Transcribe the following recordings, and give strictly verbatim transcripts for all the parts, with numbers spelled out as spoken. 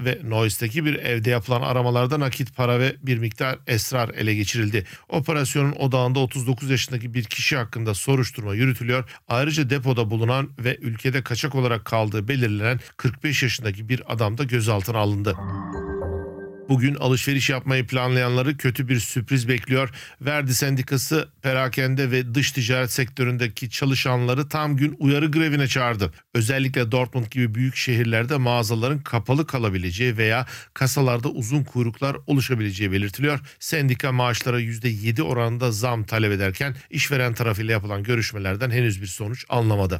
ve Neuss'teki bir evde yapılan aramalarda nakit para ve bir miktar esrar ele geçirildi. Operasyonun odağında otuz dokuz yaşındaki bir kişi hakkında soruşturma yürütülüyor. Ayrıca depoda bulunan ve ülkede kaçak olarak kaldığı belirlenen kırk beş yaşındaki bir adam da gözaltına alındı. Bugün alışveriş yapmayı planlayanları kötü bir sürpriz bekliyor. Verdi Sendikası perakende ve dış ticaret sektöründeki çalışanları tam gün uyarı grevine çağırdı. Özellikle Dortmund gibi büyük şehirlerde mağazaların kapalı kalabileceği veya kasalarda uzun kuyruklar oluşabileceği belirtiliyor. Sendika maaşlara yüzde yedi oranında zam talep ederken işveren tarafıyla yapılan görüşmelerden henüz bir sonuç alınamadı.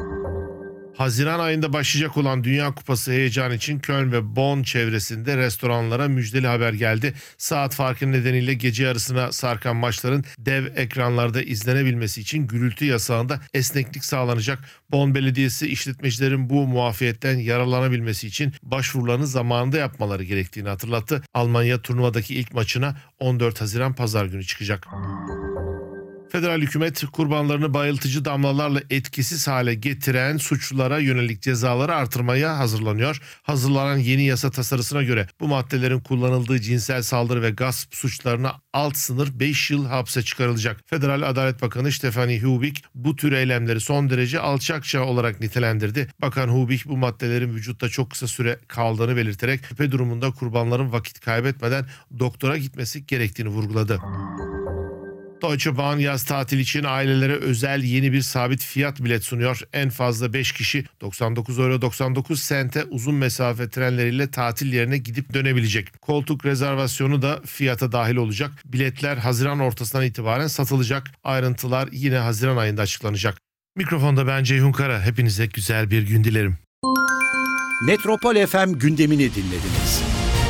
Haziran ayında başlayacak olan Dünya Kupası heyecanı için Köln ve Bonn çevresinde restoranlara müjdeli haber geldi. Saat farkı nedeniyle gece yarısına sarkan maçların dev ekranlarda izlenebilmesi için gürültü yasağında esneklik sağlanacak. Bonn Belediyesi işletmecilerin bu muafiyetten yararlanabilmesi için başvurularını zamanında yapmaları gerektiğini hatırlattı. Almanya turnuvadaki ilk maçına on dört Haziran Pazar günü çıkacak. Federal hükümet kurbanlarını bayıltıcı damlalarla etkisiz hale getiren suçlulara yönelik cezaları artırmaya hazırlanıyor. Hazırlanan yeni yasa tasarısına göre bu maddelerin kullanıldığı cinsel saldırı ve gasp suçlarına alt sınır beş yıl hapse çıkarılacak. Federal Adalet Bakanı Stefanie Hubik bu tür eylemleri son derece alçakça olarak nitelendirdi. Bakan Hubik bu maddelerin vücutta çok kısa süre kaldığını belirterek şüphe durumunda kurbanların vakit kaybetmeden doktora gitmesi gerektiğini vurguladı. Deutsche Bahn yaz tatil için ailelere özel yeni bir sabit fiyat bilet sunuyor. En fazla beş kişi doksan dokuz euro doksan dokuz sente uzun mesafe trenleriyle tatil yerine gidip dönebilecek. Koltuk rezervasyonu da fiyata dahil olacak. Biletler Haziran ortasından itibaren satılacak. Ayrıntılar yine Haziran ayında açıklanacak. Mikrofonda ben Ceyhun Kara. Hepinize güzel bir gün dilerim. Metropol F M gündemini dinlediniz.